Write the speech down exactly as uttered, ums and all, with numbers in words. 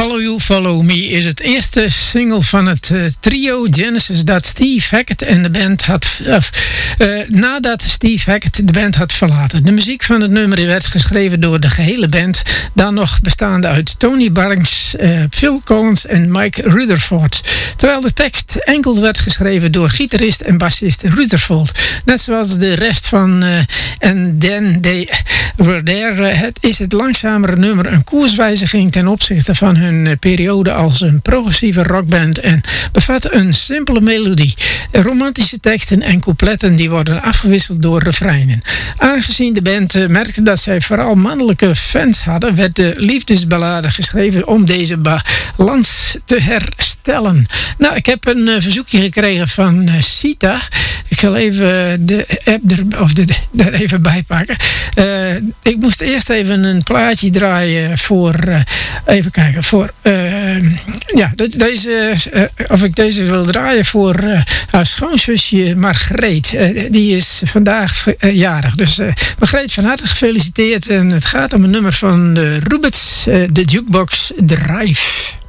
Follow You, Follow Me is het eerste single van het uh, trio Genesis dat Steve Hackett en de band had, of, uh, nadat Steve Hackett de band had verlaten. De muziek van het nummer werd geschreven door de gehele band, dan nog bestaande uit Tony Banks, uh, Phil Collins en Mike Rutherford. Terwijl de tekst enkel werd geschreven door gitarist en bassist Rutherford. Net zoals de rest van uh, And Then They Were There uh, het is het langzamere nummer een koerswijziging ten opzichte van hun uh, periode als een progressieve rockband en bevat een simpele melodie, romantische teksten en coupletten die worden afgewisseld door refreinen. Aangezien de band uh, merkte dat zij vooral mannelijke fans hadden, werd de liefdesballade geschreven om deze balans te herstellen. Nou, ik heb een uh, verzoekje gekregen van uh, Sita. Ik zal even de app er, of de, de, er even bij pakken. Uh, ik moest eerst even een plaatje draaien voor, uh, even kijken, voor, uh, ja, deze, uh, of ik deze wil draaien voor uh, haar schoonzusje Margreet. Uh, die is vandaag uh, jarig. Dus uh, Margreet, van harte gefeliciteerd. En het gaat om een nummer van uh, Rubets, uh, de Jukebox Drive.